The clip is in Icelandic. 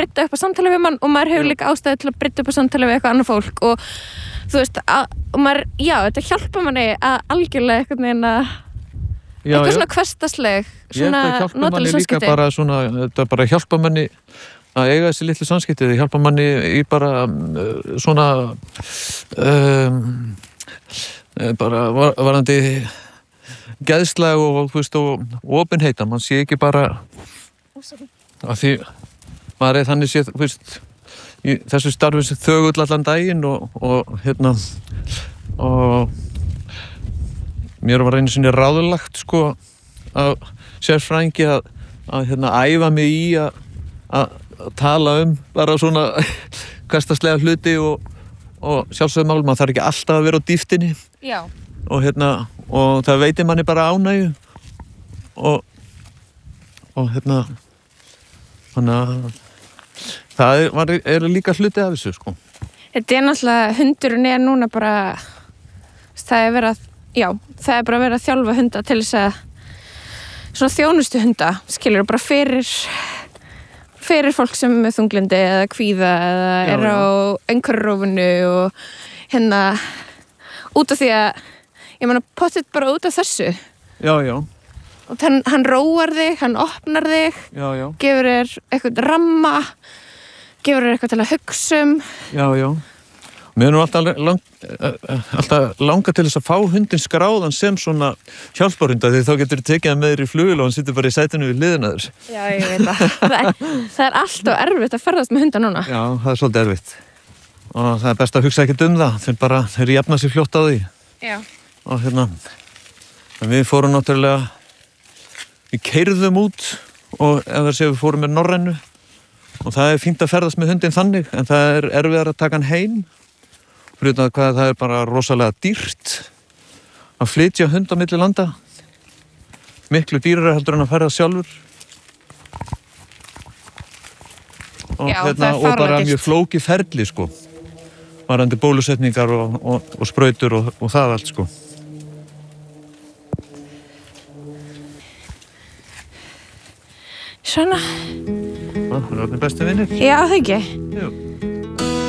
brydda upp á samtali við mann og maður hefur líka ástæðu til að brydda upp á samtali við eitthvað annað fólk og þú veist, og maður, þetta hjálpa manni að algjörlega eitthvað eitthvað svona hversdagsleg svona notaleg samskipti. Þetta bara hjálpa manni að eiga þessi litlu samskipti, það hjálpa manni í bara svona bara varandi geðslega og þú veist og opinheita, mann sé ekki bara að því maður þannig sé, þú veist í þessu starfi sem þögull allan daginn og mér var einu sinni ráðlagt sko af sérfræðingi að æfa mig í að tala bara svona hversdagslega hluti og sjálfsögðu mál, maður þarf ekki alltaf að vera á dýftinni. Já. Og það veitir manni bara ánægju og þannig að það er líka hluti af þessu sko. Þetta náttúrulega, hundurinn núna bara það er bara verið að þjálfa hunda til þess að svona þjónustu hunda, skilur bara fyrir fólk sem er með þunglindi eða kvíða eða á einhverjrófinu og út af því að ég meina pottet bara út af þessu. Já. Og hann róar þig, hann opnar þig, gefur þér eitthvað ramma, gefur þér eitthvað til að hugsa Já. Mér er alltaf langa til þess að fá hundin skráðan sem svona hjálparhunda því þá getur þú tekið hann með þér í flugvél og hann situr bara í sætinu við hliðina þér. Já, ég veit það er alltaf erfitt að ferðast með hunda núna. Já, það er svolítið erfitt. Og það er best að hugsa ekkert það, þeir jafna sér fljótt á því. Já. Og en við fórum náttúrulega, við keyrðum út og við fórum með Norrænu og það er fínt að ferðast með hundin þannig en það er erfiðar að taka hann heim. Fyrir það er bara rosalega dýrt að flytja hund á milli landa. Miklu dýrara heldur en að ferða sjálfur. Og bara mjög flókið ferli sko. Varandi bólusetningar og sprautur og það allt sko. Svona. Það er allir bestu vinir. Já, það ekki. Jú.